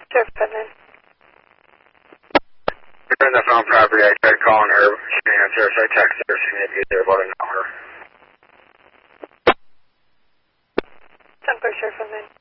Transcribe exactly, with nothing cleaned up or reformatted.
Sheriff Putnam. You're in the phone property. I tried calling her. She didn't answer, so I texted her. She may be there about an hour. ten four, Sheriff Putnam.